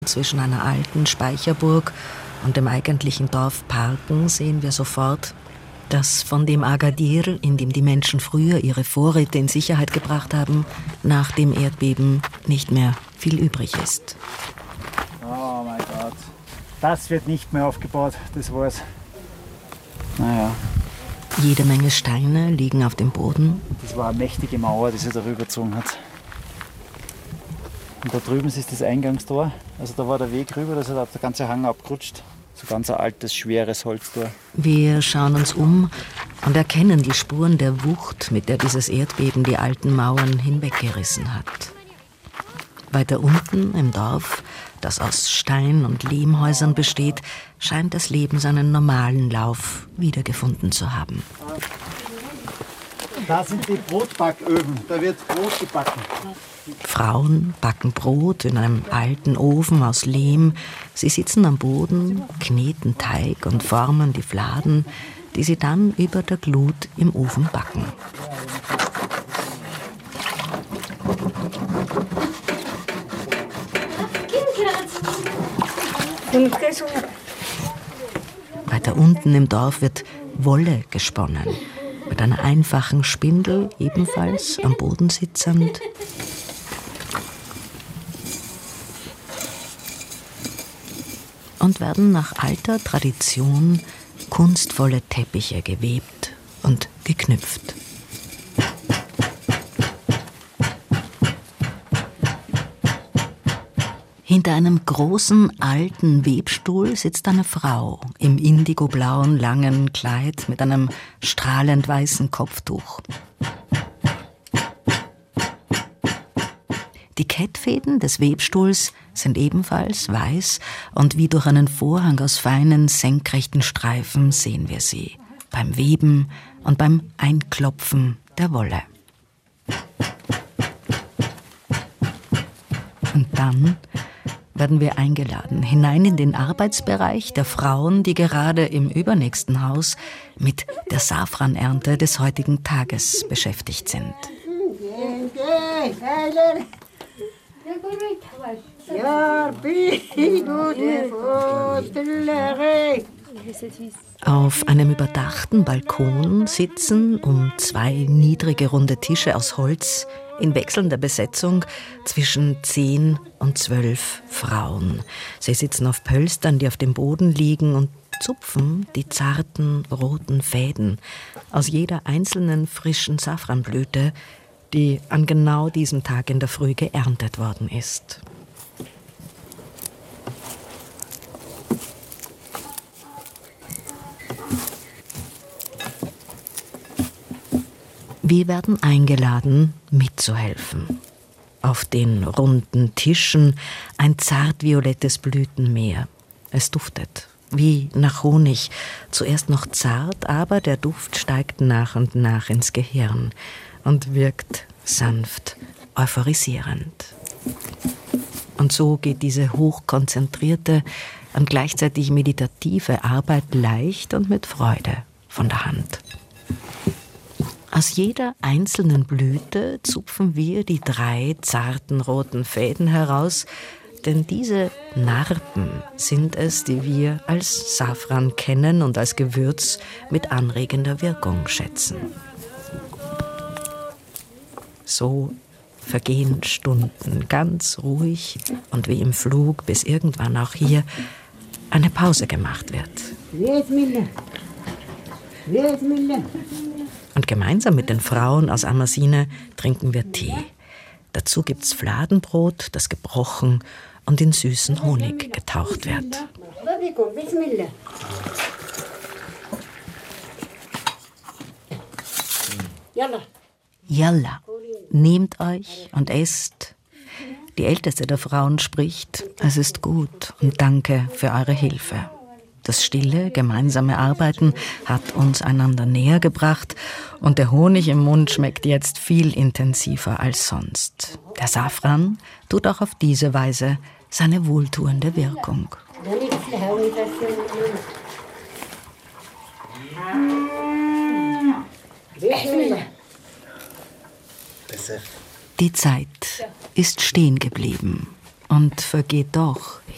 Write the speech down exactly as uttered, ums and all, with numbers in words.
Zwischen einer alten Speicherburg und dem eigentlichen Dorf Parken sehen wir sofort, dass von dem Agadir, in dem die Menschen früher ihre Vorräte in Sicherheit gebracht haben, nach dem Erdbeben nicht mehr viel übrig ist. Oh mein Gott, das wird nicht mehr aufgebaut, das war's. Naja. Jede Menge Steine liegen auf dem Boden. Das war eine mächtige Mauer, die sie darüber gezogen hat. Und da drüben ist das Eingangstor. Also da war der Weg rüber, da ist der ganze Hang abgerutscht. So ganz ein altes, schweres Holztor. Wir schauen uns um und erkennen die Spuren der Wucht, mit der dieses Erdbeben die alten Mauern hinweggerissen hat. Weiter unten im Dorf, das aus Stein- und Lehmhäusern besteht, scheint das Leben seinen normalen Lauf wiedergefunden zu haben. Da sind die Brotbacköfen, da wird Brot gebacken. Frauen backen Brot in einem alten Ofen aus Lehm. Sie sitzen am Boden, kneten Teig und formen die Fladen, die sie dann über der Glut im Ofen backen. Weiter unten im Dorf wird Wolle gesponnen. Mit einer einfachen Spindel, ebenfalls am Boden sitzend. Und werden nach alter Tradition kunstvolle Teppiche gewebt und geknüpft. Hinter einem großen, alten Webstuhl sitzt eine Frau im indigoblauen, langen Kleid mit einem strahlend weißen Kopftuch. Die Kettfäden des Webstuhls sind ebenfalls weiß und wie durch einen Vorhang aus feinen, senkrechten Streifen sehen wir sie beim Weben und beim Einklopfen der Wolle. Und dann werden wir eingeladen, hinein in den Arbeitsbereich der Frauen, die gerade im übernächsten Haus mit der Safranernte des heutigen Tages beschäftigt sind. Auf einem überdachten Balkon sitzen um zwei niedrige runde Tische aus Holz in wechselnder Besetzung zwischen zehn und zwölf Frauen. Sie sitzen auf Pölstern, die auf dem Boden liegen, und zupfen die zarten roten Fäden aus jeder einzelnen frischen Safranblüte, die an genau diesem Tag in der Früh geerntet worden ist. Wir werden eingeladen, mitzuhelfen. Auf den runden Tischen ein zartviolettes Blütenmeer. Es duftet wie nach Honig. Zuerst noch zart, aber der Duft steigt nach und nach ins Gehirn und wirkt sanft, euphorisierend. Und so geht diese hochkonzentrierte und gleichzeitig meditative Arbeit leicht und mit Freude von der Hand. Aus jeder einzelnen Blüte zupfen wir die drei zarten roten Fäden heraus, denn diese Narben sind es, die wir als Safran kennen und als Gewürz mit anregender Wirkung schätzen. So vergehen Stunden ganz ruhig und wie im Flug, bis irgendwann auch hier eine Pause gemacht wird. Und gemeinsam mit den Frauen aus Amersine trinken wir Tee. Dazu gibt's Fladenbrot, das gebrochen und in süßen Honig getaucht wird. Yalla, nehmt euch und esst. Die älteste der Frauen spricht: Es ist gut und danke für eure Hilfe. Das stille, gemeinsame Arbeiten hat uns einander näher gebracht und der Honig im Mund schmeckt jetzt viel intensiver als sonst. Der Safran tut auch auf diese Weise seine wohltuende Wirkung. Die Zeit ist stehen geblieben und vergeht doch